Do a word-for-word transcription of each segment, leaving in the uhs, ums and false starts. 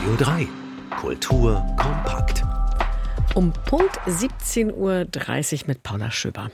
Radio drei. Kultur kompakt. Um Punkt siebzehn Uhr dreißig mit Paula Schöber.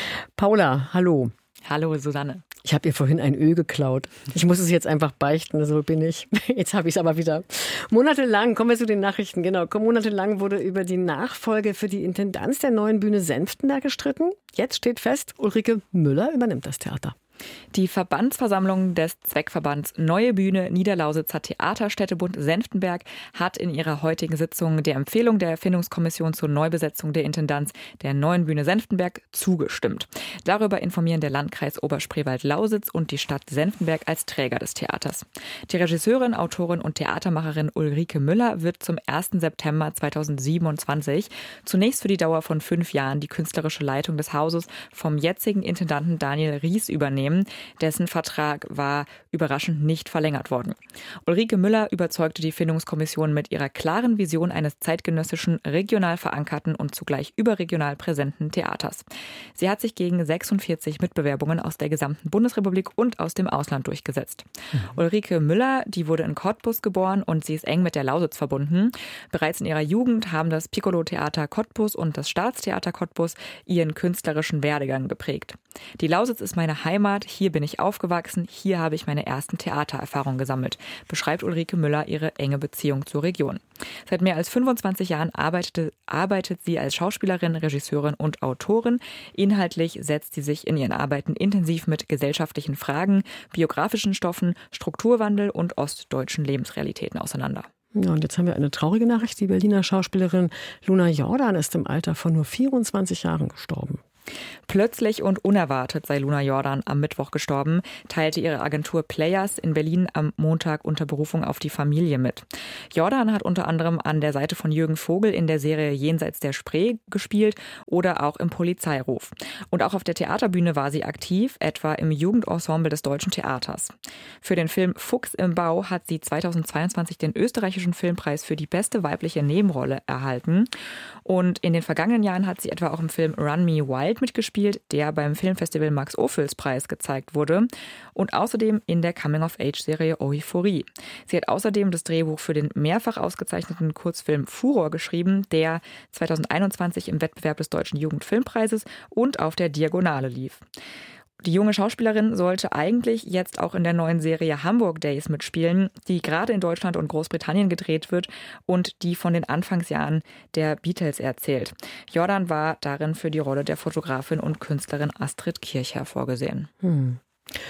Paula, hallo. Hallo, Susanne. Ich habe ihr vorhin ein Öl geklaut. Ich muss es jetzt einfach beichten, so bin ich. Jetzt habe ich es aber wieder. Monatelang, kommen wir zu den Nachrichten, genau. Monatelang wurde über die Nachfolge für die Intendanz der neuen Bühne Senftenberg gestritten. Jetzt steht fest, Ulrike Müller übernimmt das Theater. Die Verbandsversammlung des Zweckverbands Neue Bühne Niederlausitzer Theaterstädtebund Senftenberg hat in ihrer heutigen Sitzung der Empfehlung der Erfindungskommission zur Neubesetzung der Intendanz der Neuen Bühne Senftenberg zugestimmt. Darüber informieren der Landkreis Oberspreewald-Lausitz und die Stadt Senftenberg als Träger des Theaters. Die Regisseurin, Autorin und Theatermacherin Ulrike Müller wird zum ersten September zweitausendsiebenundzwanzig zunächst für die Dauer von fünf Jahren die künstlerische Leitung des Hauses vom jetzigen Intendanten Daniel Ries übernehmen. Dessen Vertrag war überraschend nicht verlängert worden. Ulrike Müller überzeugte die Findungskommission mit ihrer klaren Vision eines zeitgenössischen, regional verankerten und zugleich überregional präsenten Theaters. Sie hat sich gegen sechsundvierzig Mitbewerbungen aus der gesamten Bundesrepublik und aus dem Ausland durchgesetzt. Mhm. Ulrike Müller, die wurde in Cottbus geboren und sie ist eng mit der Lausitz verbunden. Bereits in ihrer Jugend haben das Piccolo-Theater Cottbus und das Staatstheater Cottbus ihren künstlerischen Werdegang geprägt. Die Lausitz ist meine Heimat, hier bin ich aufgewachsen, hier habe ich meine ersten Theatererfahrungen gesammelt, beschreibt Ulrike Müller ihre enge Beziehung zur Region. Seit mehr als fünfundzwanzig Jahren arbeitete, arbeitet sie als Schauspielerin, Regisseurin und Autorin. Inhaltlich setzt sie sich in ihren Arbeiten intensiv mit gesellschaftlichen Fragen, biografischen Stoffen, Strukturwandel und ostdeutschen Lebensrealitäten auseinander. Ja, und jetzt haben wir eine traurige Nachricht. Die Berliner Schauspielerin Luna Jordan ist im Alter von nur vierundzwanzig Jahren gestorben. Plötzlich und unerwartet sei Luna Jordan am Mittwoch gestorben, teilte ihre Agentur Players in Berlin am Montag unter Berufung auf die Familie mit. Jordan hat unter anderem an der Seite von Jürgen Vogel in der Serie Jenseits der Spree gespielt oder auch im Polizeiruf. Und auch auf der Theaterbühne war sie aktiv, etwa im Jugendensemble des Deutschen Theaters. Für den Film Fuchs im Bau hat sie zweitausendzweiundzwanzig den österreichischen Filmpreis für die beste weibliche Nebenrolle erhalten. Und in den vergangenen Jahren hat sie etwa auch im Film Run Me Wild mitgespielt, der beim Filmfestival Max-Ophüls-Preis gezeigt wurde und außerdem in der Coming-of-Age-Serie Euphorie. Sie hat außerdem das Drehbuch für den mehrfach ausgezeichneten Kurzfilm Furor geschrieben, der zweitausendeinundzwanzig im Wettbewerb des Deutschen Jugendfilmpreises und auf der Diagonale lief. Die junge Schauspielerin sollte eigentlich jetzt auch in der neuen Serie Hamburg Days mitspielen, die gerade in Deutschland und Großbritannien gedreht wird und die von den Anfangsjahren der Beatles erzählt. Jordan war darin für die Rolle der Fotografin und Künstlerin Astrid Kirchherr vorgesehen. Hm.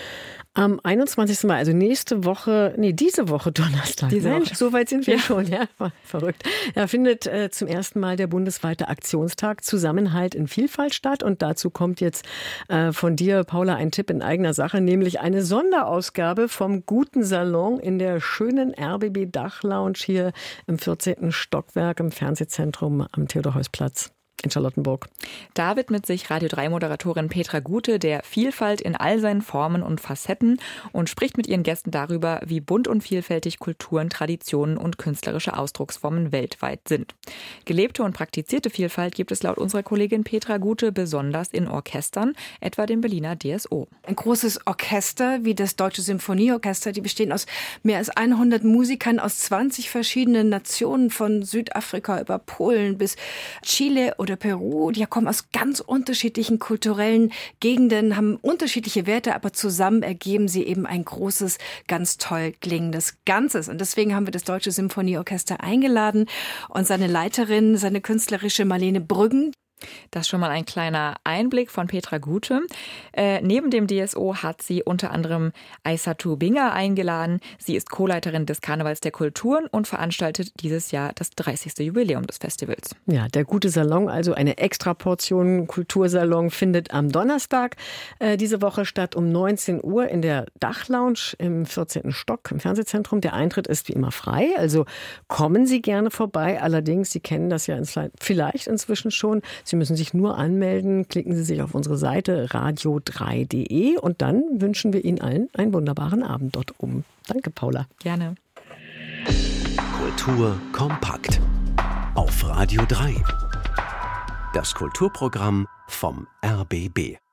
Am einundzwanzigsten Mai, also nächste Woche, nee, diese Woche Donnerstag. Diese Mensch, Woche. so weit sind wir ja. schon, ja, verrückt. Da findet äh, zum ersten Mal der bundesweite Aktionstag Zusammenhalt in Vielfalt statt. Und dazu kommt jetzt äh, von dir, Paula, ein Tipp in eigener Sache, nämlich eine Sonderausgabe vom Guten Salon in der schönen R B B Dachlounge hier im vierzehnten Stockwerk im Fernsehzentrum am Theodor-Heuss-Platz in Charlottenburg. Da widmet sich Radio drei Moderatorin Petra Gute der Vielfalt in all seinen Formen und Facetten und spricht mit ihren Gästen darüber, wie bunt und vielfältig Kulturen, Traditionen und künstlerische Ausdrucksformen weltweit sind. Gelebte und praktizierte Vielfalt gibt es laut unserer Kollegin Petra Gute besonders in Orchestern, etwa dem Berliner D S O. Ein großes Orchester wie das Deutsche Symphonieorchester, die bestehen aus mehr als hundert Musikern aus zwanzig verschiedenen Nationen, von Südafrika über Polen bis Chile oder Peru. Die kommen aus ganz unterschiedlichen kulturellen Gegenden, haben unterschiedliche Werte, aber zusammen ergeben sie eben ein großes, ganz toll klingendes Ganzes. Und deswegen haben wir das Deutsche Symphonieorchester eingeladen und seine Leiterin, seine künstlerische Marlene Brüggen. Das ist schon mal ein kleiner Einblick von Petra Gute. Äh, neben dem D S O hat sie unter anderem Aissatou Binger eingeladen. Sie ist Co-Leiterin des Karnevals der Kulturen und veranstaltet dieses Jahr das dreißigste Jubiläum des Festivals. Ja, der Gute Salon, also eine Extraportion Kultursalon, findet am Donnerstag äh, diese Woche statt um neunzehn Uhr in der Dachlounge im vierzehnten Stock im Fernsehzentrum. Der Eintritt ist wie immer frei, also kommen Sie gerne vorbei. Allerdings, Sie kennen das ja vielleicht inzwischen schon, Sie müssen sich nur anmelden, klicken Sie sich auf unsere Seite radio drei punkt de und dann wünschen wir Ihnen allen einen wunderbaren Abend dort oben. Danke, Paula. Gerne. Kultur kompakt auf Radio drei. Das Kulturprogramm vom R B B.